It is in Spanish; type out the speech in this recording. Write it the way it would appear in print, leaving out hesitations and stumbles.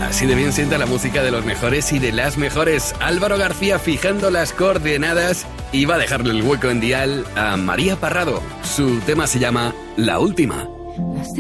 Así de bien sienta la música de los mejores y de las mejores. Álvaro García fijando las coordenadas y va a dejarle el hueco en dial a María Parrado. Su tema se llama La Última.